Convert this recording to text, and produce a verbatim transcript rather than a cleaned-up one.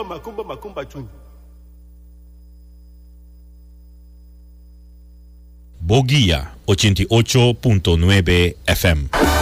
macumba, macumba, macumba, chun. Boguía ochenta y ocho punto nueve F M.